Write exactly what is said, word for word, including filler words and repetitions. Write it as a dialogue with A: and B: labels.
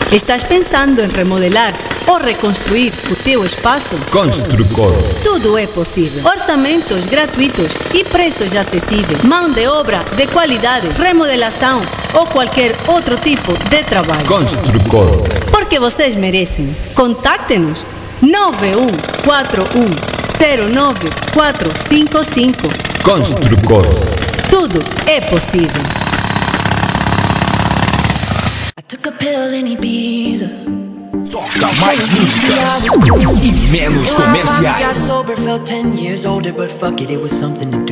A: Estás pensando em remodelar ou reconstruir o teu espaço?
B: Construcor.
A: Tudo é possível. Orçamentos gratuitos e preços acessíveis. Mão de obra de qualidade, remodelação ou qualquer outro tipo de trabalho.
B: Construcor.
A: Porque vocês merecem. Contacte-nos nove um quatro um zero nove quatro cinco cinco.
B: Construcor.
A: Tudo é possível.
C: Took a pill in Ibiza.
D: Toca mais músicas e menos comerciais.
C: Got sober, felt ten years older, but fuck it, it was something to do.